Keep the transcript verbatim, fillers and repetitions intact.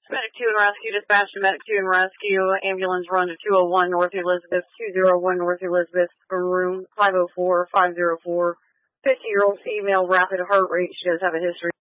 Medic two and Rescue, dispatch to Medic two and Rescue. Ambulance run to two oh one North Elizabeth, two oh one North Elizabeth, room five oh four, five oh four. fifty-year-old female, rapid heart rate. She does have a history.